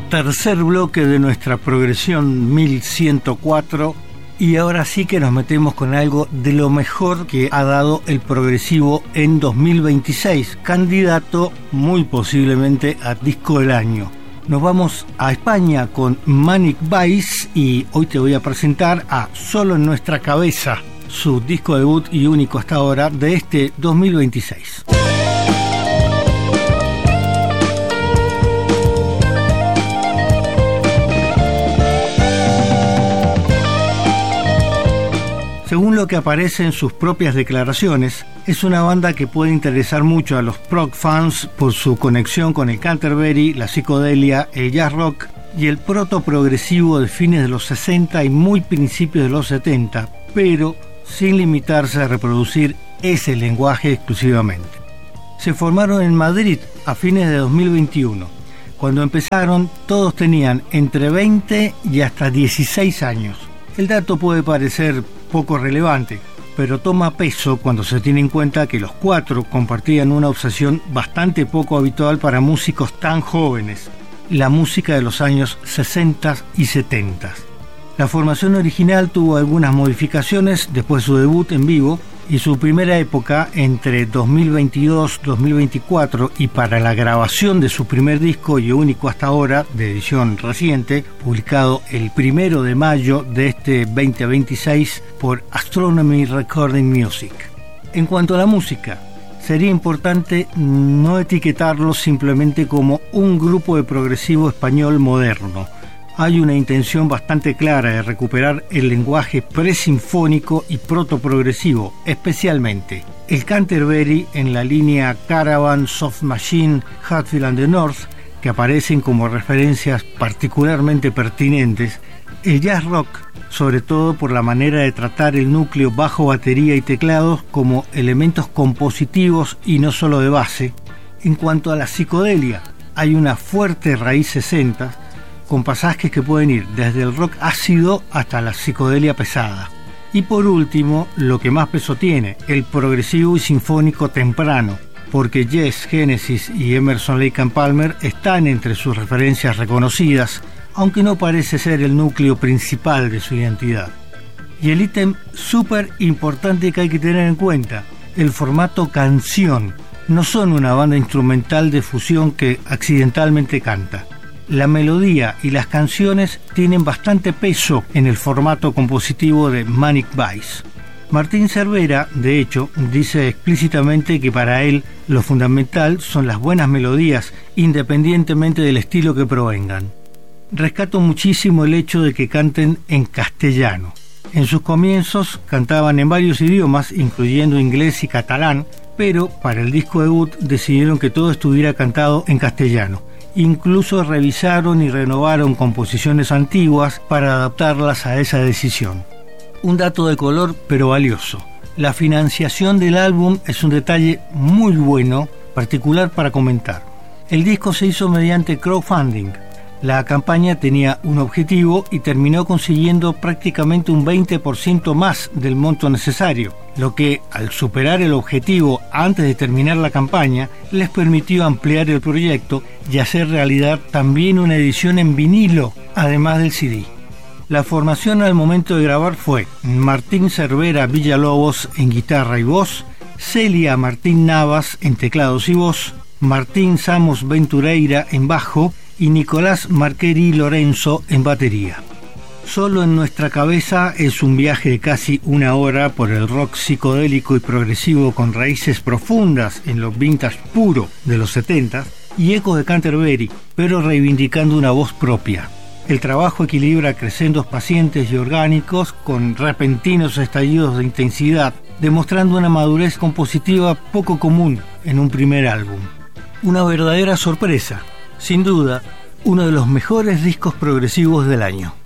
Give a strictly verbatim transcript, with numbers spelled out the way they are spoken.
tercer bloque de nuestra progresión mil ciento cuatro, y ahora sí que nos metemos con algo de lo mejor que ha dado el progresivo en dos mil veintiséis, candidato muy posiblemente a disco del año. Nos vamos a España con Manic Vice y hoy te voy a presentar a Solo en Nuestra Cabeza, su disco debut y único hasta ahora de este dos mil veintiséis. Según lo que aparece en sus propias declaraciones, es una banda que puede interesar mucho a los prog fans por su conexión con el Canterbury, la psicodelia, el jazz rock y el proto-progresivo de fines de los sesenta y muy principios de los setenta, pero sin limitarse a reproducir ese lenguaje exclusivamente. Se formaron en Madrid a fines de dos mil veintiuno. Cuando empezaron, todos tenían entre veinte y hasta dieciséis años. El dato puede parecer poco relevante, pero toma peso cuando se tiene en cuenta que los cuatro compartían una obsesión bastante poco habitual para músicos tan jóvenes, la música de los años sesenta y setenta. La formación original tuvo algunas modificaciones después de su debut en vivo y su primera época entre dos mil veintidós dos mil veinticuatro y para la grabación de su primer disco y único hasta ahora, de edición reciente, publicado el primero de mayo de este veinte veintiséis por Astronomy Recording Music. En cuanto a la música, sería importante no etiquetarlo simplemente como un grupo de progresivo español moderno. Hay una intención bastante clara de recuperar el lenguaje presinfónico y protoprogresivo, especialmente el Canterbury en la línea Caravan, Soft Machine, Hatfield and the North, que aparecen como referencias particularmente pertinentes, el jazz rock, sobre todo por la manera de tratar el núcleo bajo, batería y teclados como elementos compositivos y no solo de base. En cuanto a la psicodelia, hay una fuerte raíz sesenta, con pasajes que pueden ir desde el rock ácido hasta la psicodelia pesada. Y por último, lo que más peso tiene, el progresivo y sinfónico temprano, porque Yes, Genesis y Emerson, Lake and Palmer están entre sus referencias reconocidas, aunque no parece ser el núcleo principal de su identidad. Y el ítem súper importante que hay que tener en cuenta, el formato canción. No son una banda instrumental de fusión que accidentalmente canta. La melodía y las canciones tienen bastante peso en el formato compositivo de Manic Vice. Martín Cervera, de hecho, dice explícitamente que para él lo fundamental son las buenas melodías, independientemente del estilo que provengan. Rescato muchísimo el hecho de que canten en castellano. En sus comienzos cantaban en varios idiomas, incluyendo inglés y catalán, pero para el disco debut decidieron que todo estuviera cantado en castellano. Incluso revisaron y renovaron composiciones antiguas para adaptarlas a esa decisión. Un dato de color pero valioso. La financiación del álbum es un detalle muy bueno, particular para comentar. El disco se hizo mediante crowdfunding. La campaña tenía un objetivo y terminó consiguiendo prácticamente un veinte por ciento más del monto necesario, lo que, al superar el objetivo antes de terminar la campaña, les permitió ampliar el proyecto y hacer realidad también una edición en vinilo, además del C D. La formación al momento de grabar fue Martín Cervera Villalobos en guitarra y voz, Celia Martín Navas en teclados y voz, Martín Samos Ventureira en bajo y Nicolás Marqueri Lorenzo en batería. Solo en Nuestra Cabeza es un viaje de casi una hora por el rock psicodélico y progresivo con raíces profundas en lo vintage puro de los setenta y ecos de Canterbury, pero reivindicando una voz propia. El trabajo equilibra crescendos pacientes y orgánicos con repentinos estallidos de intensidad, demostrando una madurez compositiva poco común en un primer álbum. Una verdadera sorpresa. Sin duda, uno de los mejores discos progresivos del año.